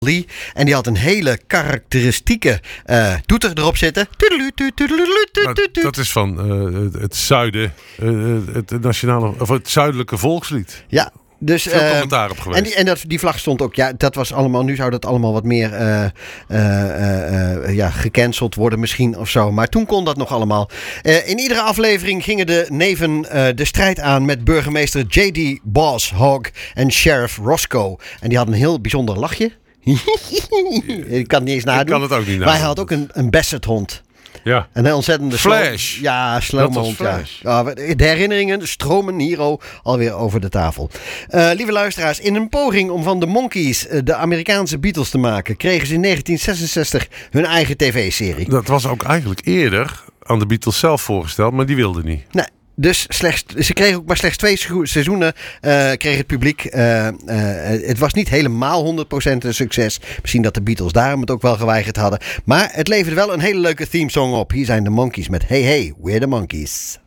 Lee. En die had een hele karakteristieke toeter erop zitten. Dat is van het zuiden, het zuidelijke volkslied. Ja. Dus, veel commentaar op geweest. En die vlag stond ook, ja, dat was allemaal, nu zou dat allemaal wat meer gecanceld worden misschien of zo. Maar toen kon dat nog allemaal. In iedere aflevering gingen de neven de strijd aan met burgemeester J.D. Boss Hogg en sheriff Roscoe. En die hadden een heel bijzonder lachje. Ik kan het niet eens nadoen. Ik kan het ook niet nadoen. Maar hij had ook een basset-hond. Ja. En een ontzettende Flash. Slow-mo. Ja. De herinneringen stromen hier alweer over de tafel. Lieve luisteraars, in een poging om van de Monkees de Amerikaanse Beatles te maken, kregen ze in 1966 hun eigen tv-serie. Dat was ook eigenlijk eerder aan de Beatles zelf voorgesteld, maar die wilden niet. Nee. Dus ze kregen ook maar slechts 2 seizoenen kreeg het publiek. Het was niet helemaal 100% een succes. Misschien dat de Beatles daarom het ook wel geweigerd hadden. Maar het leverde wel een hele leuke themesong op. Hier zijn de Monkees met Hey Hey, We're the Monkees.